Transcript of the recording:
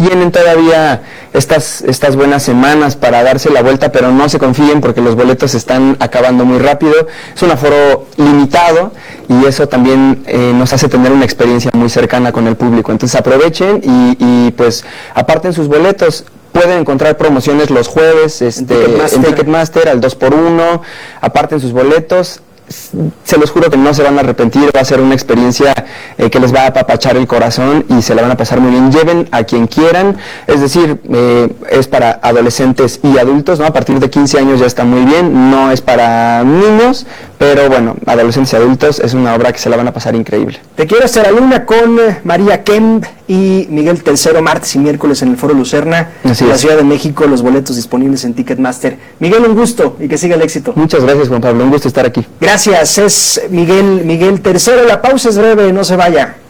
tienen todavía estas buenas semanas para darse la vuelta, pero no se confíen porque los boletos se están acabando muy rápido. Es un aforo limitado y eso también nos hace tener una experiencia muy cercana con el público. Entonces aprovechen y pues aparten sus boletos. Pueden encontrar promociones los jueves en Ticketmaster al 2x1, aparten sus boletos. Se los juro que no se van a arrepentir, va a ser una experiencia que les va a apapachar el corazón y se la van a pasar muy bien. Lleven a quien quieran, es decir, es para adolescentes y adultos, ¿no? A partir de 15 años ya está muy bien, no es para niños, pero bueno, adolescentes y adultos es una obra que se la van a pasar increíble. Te quiero hacer la luna con María Kemp y Miguel Tercero, martes y miércoles en el Foro Lucerna, en la Ciudad de México, los boletos disponibles en Ticketmaster. Miguel, un gusto y que siga el éxito. Muchas gracias, Juan Pablo, un gusto estar aquí. Gracias, es Miguel Tercero. La pausa es breve, no se vaya.